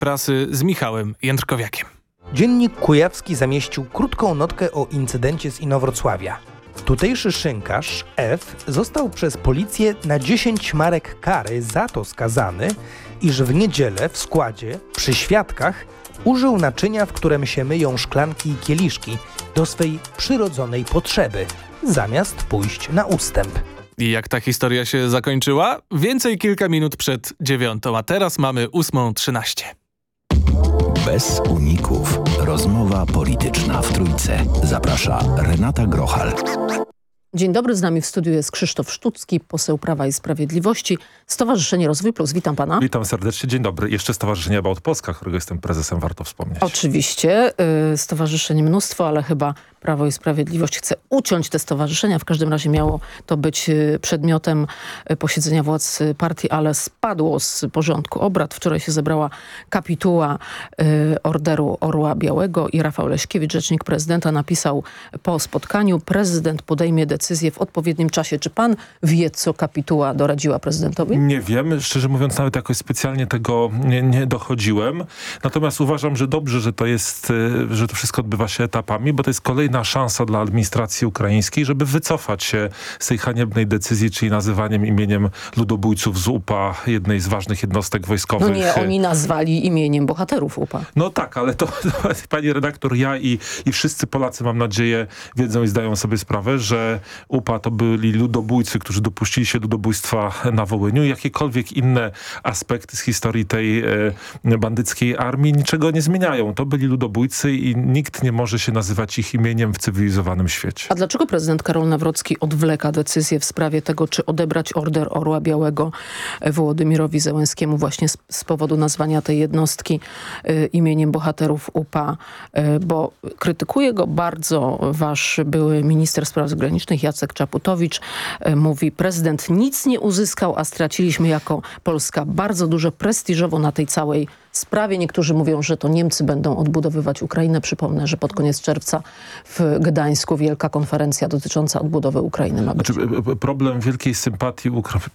prasy z Michałem Jędrkowiakiem. Dziennik Kujawski zamieścił krótką notkę o incydencie z Inowrocławia. Tutejszy szynkarz F. został przez policję na 10 marek kary za to skazany, iż w niedzielę w składzie, przy świadkach, użył naczynia, w którym się myją szklanki i kieliszki, do swej przyrodzonej potrzeby, zamiast pójść na ustęp. I jak ta historia się zakończyła? Więcej kilka minut przed 9, a teraz mamy 8:13. Bez uników. Rozmowa polityczna w Trójce. Zaprasza Renata Grochal. Dzień dobry, z nami w studiu jest Krzysztof Sztucki, poseł Prawa i Sprawiedliwości, Stowarzyszenie Rozwój Plus. Witam pana. Witam serdecznie, dzień dobry. Jeszcze Stowarzyszenie About Polska, którego jestem prezesem, warto wspomnieć. Oczywiście, stowarzyszeń mnóstwo, ale chyba Prawo i Sprawiedliwość chce uciąć te stowarzyszenia. W każdym razie miało to być przedmiotem posiedzenia władz partii, ale spadło z porządku obrad. Wczoraj się zebrała kapituła Orderu Orła Białego i Rafał Leśkiewicz, rzecznik prezydenta, napisał po spotkaniu: prezydent podejmie decyzję w odpowiednim czasie. Czy pan wie, co kapituła doradziła prezydentowi? Nie wiem, szczerze mówiąc nawet jakoś specjalnie tego nie dochodziłem. Natomiast uważam, że dobrze, że to jest, że to wszystko odbywa się etapami, bo to jest kolejna szansa dla administracji ukraińskiej, żeby wycofać się z tej haniebnej decyzji, czyli nazywaniem imieniem ludobójców z UPA, jednej z ważnych jednostek wojskowych. No nie, oni nazwali imieniem bohaterów UPA. No tak, ale to pani redaktor, ja i wszyscy Polacy, mam nadzieję, wiedzą i zdają sobie sprawę, że UPA to byli ludobójcy, którzy dopuścili się ludobójstwa na Wołyniu. Jakiekolwiek inne aspekty z historii tej bandyckiej armii niczego nie zmieniają. To byli ludobójcy i nikt nie może się nazywać ich imieniem w cywilizowanym świecie. A dlaczego prezydent Karol Nawrocki odwleka decyzję w sprawie tego, czy odebrać Order Orła Białego Wołodymyrowi Zełenskiemu właśnie z powodu nazwania tej jednostki imieniem bohaterów UPA? Bo krytykuje go bardzo wasz były minister spraw zagranicznych Jacek Czaputowicz. Mówi: prezydent nic nie uzyskał, a straciliśmy jako Polska bardzo dużo prestiżowo na tej całej sprawie. Niektórzy mówią, że to Niemcy będą odbudowywać Ukrainę. Przypomnę, że pod koniec czerwca w Gdańsku wielka konferencja dotycząca odbudowy Ukrainy ma być. Problem wielkiej sympatii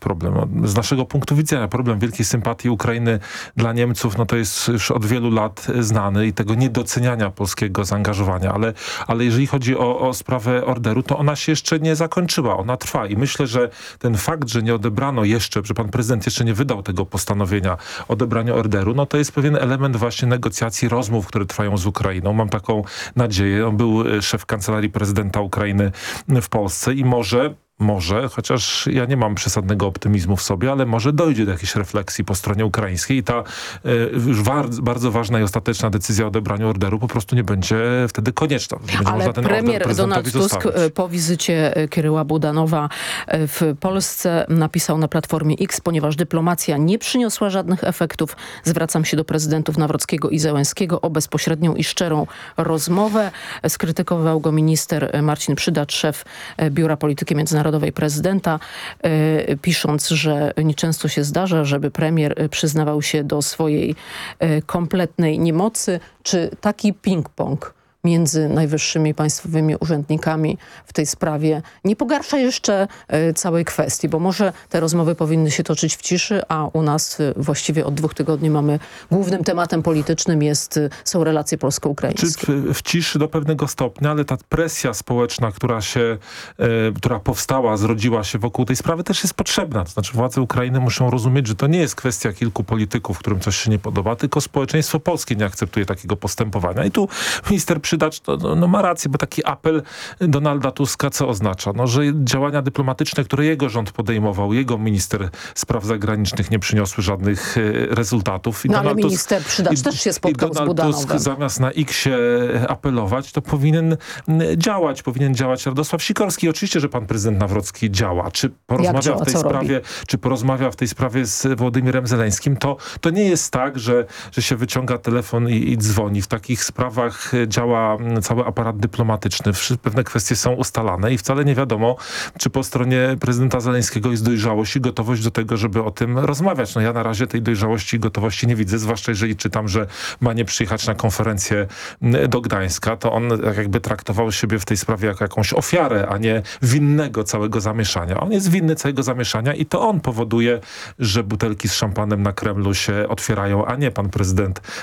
z naszego punktu widzenia, problem wielkiej sympatii Ukrainy dla Niemców, no to jest już od wielu lat znany i tego niedoceniania polskiego zaangażowania. Ale jeżeli chodzi o sprawę orderu, to ona się jeszcze nie zakończyła. Ona trwa i myślę, że ten fakt, że nie odebrano jeszcze, że pan prezydent jeszcze nie wydał tego postanowienia odebrania orderu, no to jest pewien element właśnie negocjacji, rozmów, które trwają z Ukrainą. Mam taką nadzieję. On był szef Kancelarii Prezydenta Ukrainy w Polsce i może, chociaż ja nie mam przesadnego optymizmu w sobie, ale może dojdzie do jakiejś refleksji po stronie ukraińskiej i ta już bardzo ważna i ostateczna decyzja o odebraniu orderu po prostu nie będzie wtedy konieczna. Ale premier Donald Tusk po wizycie Kiryła Budanowa w Polsce napisał na Platformie X: ponieważ dyplomacja nie przyniosła żadnych efektów, zwracam się do prezydentów Nawrockiego i Zełenskiego o bezpośrednią i szczerą rozmowę. Skrytykował go minister Marcin Przydacz, szef Biura Polityki Międzynarodowej prezydenta, pisząc, że nieczęsto się zdarza, żeby premier przyznawał się do swojej kompletnej niemocy. Czy taki ping-pong między najwyższymi państwowymi urzędnikami w tej sprawie nie pogarsza jeszcze całej kwestii? Bo może te rozmowy powinny się toczyć w ciszy, a u nas właściwie od 2 tygodni mamy głównym tematem politycznym są relacje polsko-ukraińskie. W ciszy do pewnego stopnia, ale ta presja społeczna, która powstała, zrodziła się wokół tej sprawy, też jest potrzebna. To znaczy władze Ukrainy muszą rozumieć, że to nie jest kwestia kilku polityków, którym coś się nie podoba, tylko społeczeństwo polskie nie akceptuje takiego postępowania. I tu minister Przydacz ma rację, bo taki apel Donalda Tuska co oznacza? No, że działania dyplomatyczne, które jego rząd podejmował, jego minister spraw zagranicznych nie przyniosły żadnych rezultatów. No ale minister Przydacz też się spotkał z Budanowem. Tusk zamiast na X-ie apelować, to powinien działać Radosław Sikorski. Oczywiście, że pan prezydent Nawrocki działa. Czy porozmawia w tej sprawie z Wołodymyrem Zeleńskim, to nie jest tak, że się wyciąga telefon i dzwoni. W takich sprawach działa cały aparat dyplomatyczny. Pewne kwestie są ustalane i wcale nie wiadomo, czy po stronie prezydenta Zeleńskiego jest dojrzałość i gotowość do tego, żeby o tym rozmawiać. No ja na razie tej dojrzałości i gotowości nie widzę, zwłaszcza jeżeli czytam, że ma nie przyjechać na konferencję do Gdańska, to on jakby traktował siebie w tej sprawie jako jakąś ofiarę, a nie winnego całego zamieszania. On jest winny całego zamieszania i to on powoduje, że butelki z szampanem na Kremlu się otwierają, a nie pan prezydent